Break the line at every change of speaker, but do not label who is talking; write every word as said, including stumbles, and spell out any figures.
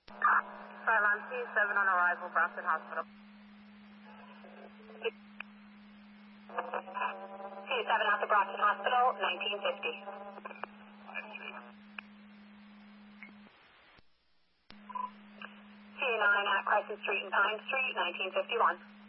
Cylon C seven on arrival, Brockton Hospital. C seven out to Brockton Hospital, nineteen fifty. C nine at Crescent Street and Pine Street, nineteen fifty-one.